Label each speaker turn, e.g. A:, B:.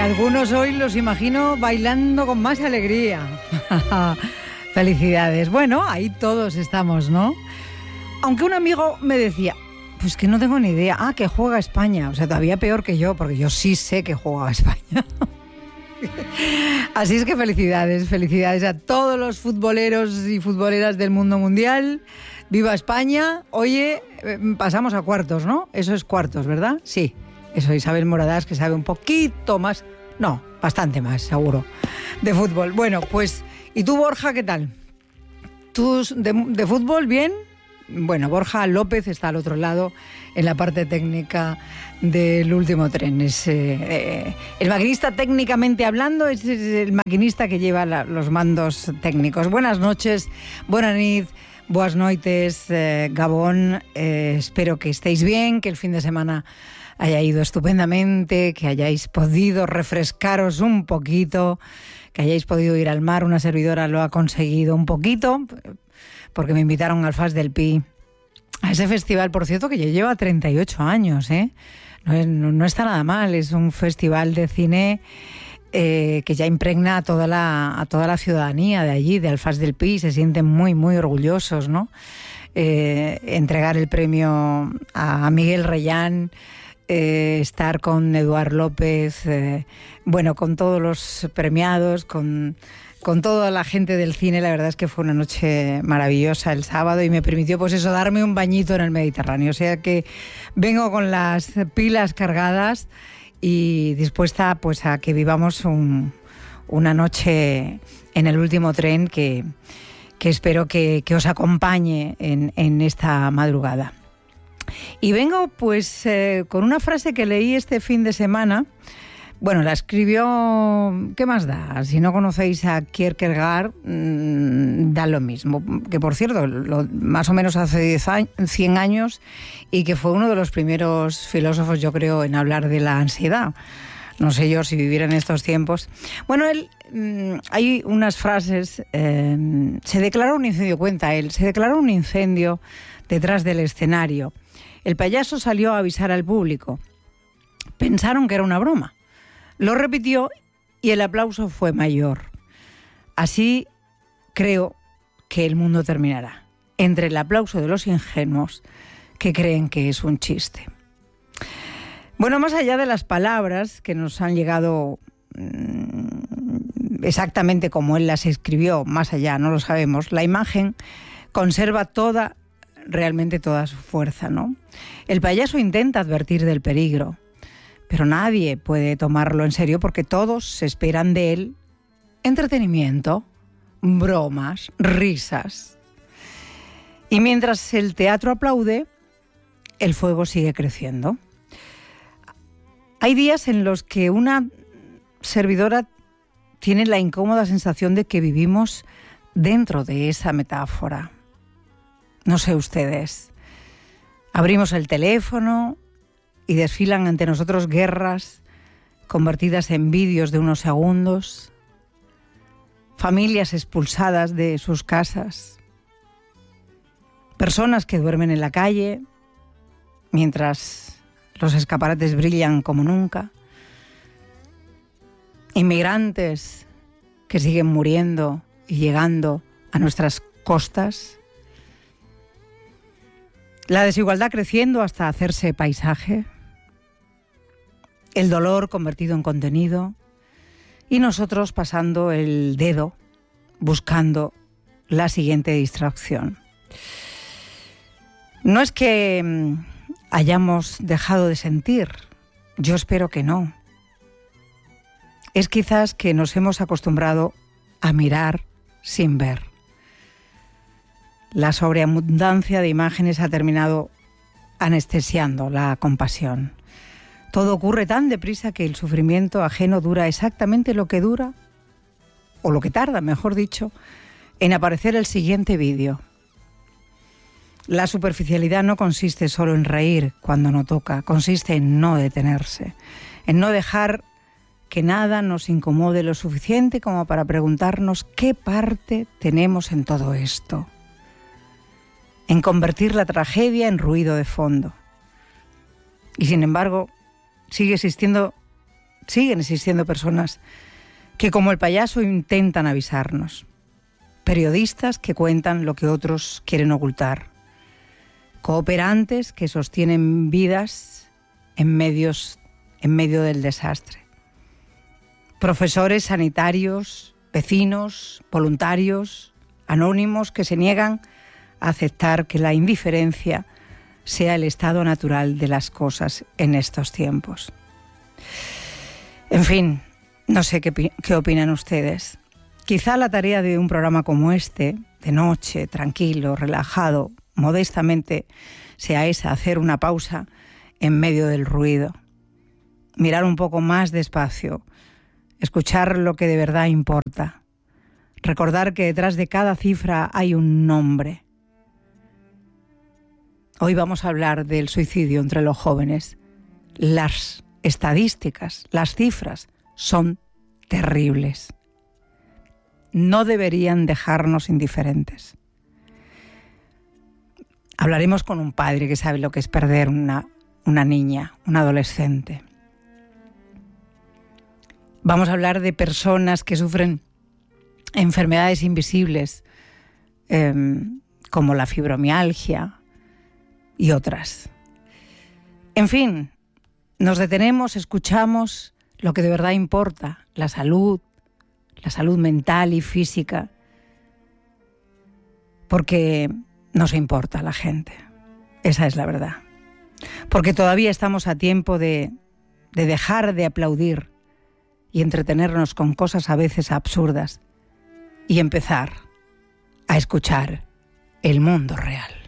A: algunos hoy los imagino bailando con más alegría. Felicidades. Bueno, ahí todos estamos, ¿no? Aunque un amigo me decía, pues que no tengo ni idea. Ah, que juega España. O sea, todavía peor que yo, porque yo sí sé que juega España. Así es que felicidades, felicidades a todos los futboleros y futboleras del mundo mundial. ¡Viva España! Oye, pasamos a cuartos, ¿no? Eso es cuartos, ¿verdad? Sí. Eso, Isabel Moradás, que sabe un poquito más, no, bastante más, seguro, de fútbol. Bueno, pues, ¿y tú, Borja, qué tal? ¿Tú de fútbol, bien? Bueno, Borja López está al otro lado, en la parte técnica del último tren. Es, el maquinista, técnicamente hablando, es el maquinista que lleva los mandos técnicos. Buenas noches, buenas nit, buenas noites, Gabón. Espero que estéis bien, que el fin de semana haya ido estupendamente, que hayáis podido refrescaros un poquito, que hayáis podido ir al mar. Una servidora lo ha conseguido un poquito, porque me invitaron al Fas del Pi, a ese festival, por cierto, que ya lleva 38 años, ¿eh? No está nada mal, es un festival de cine que ya impregna a toda la ciudadanía de allí, de Alfaz del Pi. Se sienten muy, muy orgullosos, ¿no? Entregar el premio a Miguel Reyán, estar con Eduard López, bueno, con todos los premiados, con toda la gente del cine. La verdad es que fue una noche maravillosa el sábado y me permitió, pues eso, darme un bañito en el Mediterráneo. O sea que vengo con las pilas cargadas y dispuesta, pues, a que vivamos una noche en el último tren que espero que os acompañe en esta madrugada. Y vengo, pues, con una frase que leí este fin de semana. Bueno, la escribió, ¿qué más da? Si no conocéis a Kierkegaard, da lo mismo. Que, por cierto, más o menos hace 100 años, y que fue uno de los primeros filósofos, yo creo, en hablar de la ansiedad. No sé yo si viviera en estos tiempos. Bueno, él, hay unas frases. Se declaró un incendio, cuenta él, se declaró un incendio detrás del escenario. El payaso salió a avisar al público. Pensaron que era una broma. Lo repitió y el aplauso fue mayor. Así creo que el mundo terminará, entre el aplauso de los ingenuos que creen que es un chiste. Bueno, más allá de las palabras que nos han llegado exactamente como él las escribió, más allá, no lo sabemos, la imagen conserva realmente toda su fuerza, ¿no? El payaso intenta advertir del peligro, pero nadie puede tomarlo en serio porque todos se esperan de él entretenimiento, bromas, risas. Y mientras el teatro aplaude, el fuego sigue creciendo. Hay días en los que una servidora tiene la incómoda sensación de que vivimos dentro de esa metáfora. No sé ustedes. Abrimos el teléfono y desfilan ante nosotros guerras convertidas en vídeos de unos segundos, familias expulsadas de sus casas, personas que duermen en la calle mientras los escaparates brillan como nunca, inmigrantes que siguen muriendo y llegando a nuestras costas, la desigualdad creciendo hasta hacerse paisaje, el dolor convertido en contenido y nosotros pasando el dedo buscando la siguiente distracción. No es que hayamos dejado de sentir, yo espero que no. Es quizás que nos hemos acostumbrado a mirar sin ver. La sobreabundancia de imágenes ha terminado anestesiando la compasión. Todo ocurre tan deprisa que el sufrimiento ajeno dura exactamente lo que dura, o lo que tarda, mejor dicho, en aparecer el siguiente vídeo. La superficialidad no consiste solo en reír cuando no toca, consiste en no detenerse, en no dejar que nada nos incomode lo suficiente como para preguntarnos qué parte tenemos en todo esto, en convertir la tragedia en ruido de fondo. Y sin embargo, sigue existiendo siguen existiendo personas que, como el payaso, intentan avisarnos. Periodistas que cuentan lo que otros quieren ocultar. Cooperantes que sostienen vidas en medio del desastre. Profesores sanitarios, vecinos, voluntarios, anónimos que se niegan a aceptar que la indiferencia sea el estado natural de las cosas en estos tiempos. En fin, no sé qué opinan ustedes. Quizá la tarea de un programa como este, de noche, tranquilo, relajado, modestamente, sea esa, hacer una pausa en medio del ruido. Mirar un poco más despacio, escuchar lo que de verdad importa. Recordar que detrás de cada cifra hay un nombre. Hoy vamos a hablar del suicidio entre los jóvenes. Las estadísticas, las cifras son terribles. No deberían dejarnos indiferentes. Hablaremos con un padre que sabe lo que es perder una niña, un adolescente. Vamos a hablar de personas que sufren enfermedades invisibles, como la fibromialgia y otras. En fin, nos detenemos, escuchamos lo que de verdad importa, la salud mental y física, porque nos importa a la gente. Esa es la verdad. Porque todavía estamos a tiempo de dejar de aplaudir y entretenernos con cosas a veces absurdas y empezar a escuchar el mundo real.